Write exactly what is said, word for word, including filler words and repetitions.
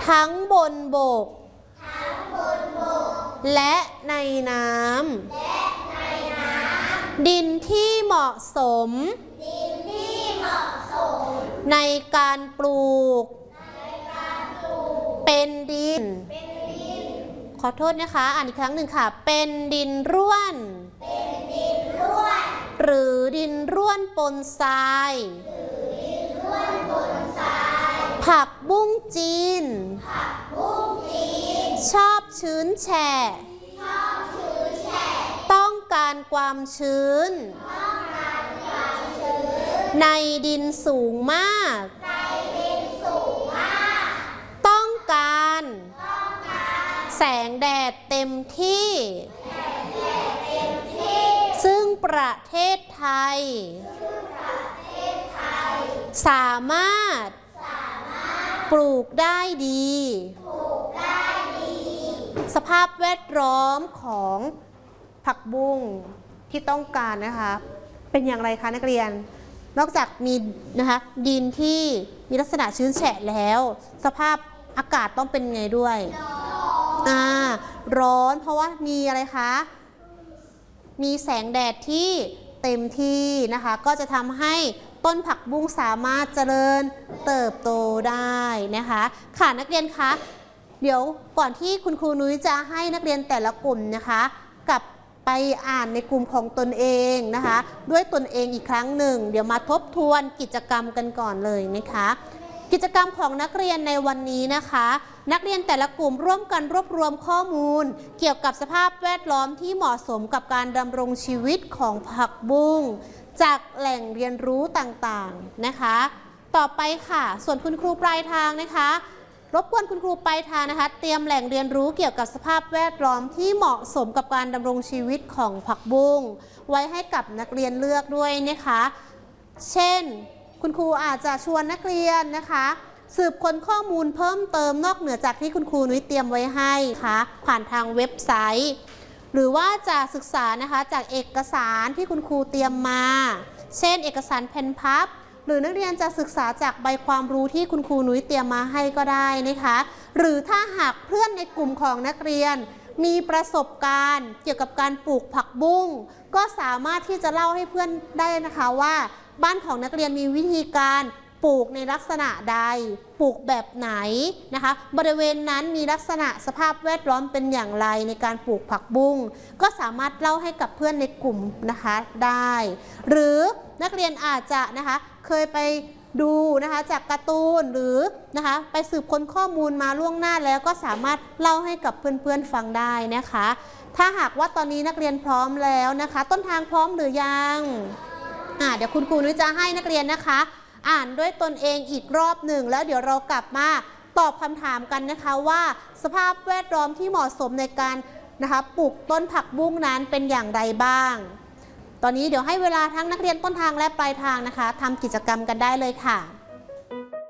ทั้งบนบกและในน้ำดินที่เหมาะสมในการปลูกเป็นดินขอโทษนะคะอ่านอีกครั้งหนึ่งค่ะเป็นดินร่วนหรือดินร่วนปนทรายผักบุ้งจีนชอบชื้นแฉะต้องการความชื้นในดินสูงมากต้องการแสงแดดเต็มที่ซึ่งประเทศไทยสามารถปลูกได้ดีสภาพแวดล้อมของผักบุ้งที่ต้องการนะคะเป็นอย่างไรคะนักเรียนนอกจากมีนะคะดินที่มีลักษณะชื้นแฉะแล้วสภาพอากาศต้องเป็นไงด้วยอ่าร้อนเพราะว่ามีอะไรคะมีแสงแดดที่เต็มที่นะคะก็จะทำให้ต้นผักบุ้งสามารถเจริญเติบโตได้นะคะค่ะนักเรียนคะเดี๋ยวก่อนที่คุณครูนุ้ยจะให้นักเรียนแต่ละกลุ่มนะคะกลับไปอ่านในกลุ่มของตนเองนะคะด้วยตนเองอีกครั้งหนึ่งเดี๋ยวมาทบทวนกิจกรรมกันก่อนเลยนะคะกิจกรรมของนักเรียนในวันนี้นะคะนักเรียนแต่ละกลุ่มร่วมกันรวบรวมข้อมูลเกี่ยวกับสภาพแวดล้อมที่เหมาะสมกับการดำรงชีวิตของผักบุ้งจากแหล่งเรียนรู้ต่างๆนะคะต่อไปค่ะส่วนคุณครูปลายทางนะคะรบกวนคุณครูปลายทางนะคะเตรียมแหล่งเรียนรู้เกี่ยวกับสภาพแวดล้อมที่เหมาะสมกับการดำรงชีวิตของผักบุ้งไว้ให้กับนักเรียนเลือกด้วยนะคะเช่นคุณครูอาจจะชวนนักเรียนนะคะสืบค้นข้อมูลเพิ่มเติมนอกเหนือจากที่คุณครูนุ้ยเตรียมไว้ให้ค่ะผ่านทางเว็บไซต์หรือว่าจะศึกษานะคะจากเอกสารที่คุณครูเตรียมมาเช่นเอกสารแผ่นพับหรือนักเรียนจะศึกษาจากใบความรู้ที่คุณครูนุ้ยเตรียมมาให้ก็ได้นะคะหรือถ้าหากเพื่อนในกลุ่มของนักเรียนมีประสบการณ์เกี่ยวกับการปลูกผักบุ้งก็สามารถที่จะเล่าให้เพื่อนได้นะคะว่าบ้านของนักเรียนมีวิธีการปลูกในลักษณะใดปลูกแบบไหนนะคะบริเวณนั้นมีลักษณะสภาพแวดล้อมเป็นอย่างไรในการปลูกผักบุ้งก็สามารถเล่าให้กับเพื่อนในกลุ่มนะคะได้หรือนักเรียนอาจจะนะคะเคยไปดูนะคะจากการ์ตูนหรือนะคะไปสืบค้นข้อมูลมาล่วงหน้าแล้วก็สามารถเล่าให้กับเพื่อนๆฟังได้นะคะถ้าหากว่าตอนนี้นักเรียนพร้อมแล้วนะคะต้นทางพร้อมหรือยังอ่าเดี๋ยวคุณครูนุ้ยจะให้นักเรียนนะคะอ่านด้วยตนเองอีกรอบหนึ่งแล้วเดี๋ยวเรากลับมาตอบคำถามกันนะคะว่าสภาพแวดล้อมที่เหมาะสมในการนะคะปลูกต้นผักบุ้งนั้นเป็นอย่างไรบ้างตอนนี้เดี๋ยวให้เวลาทั้งนักเรียนต้นทางและปลายทางนะคะทำกิจกรรมกันได้เลยค่ะ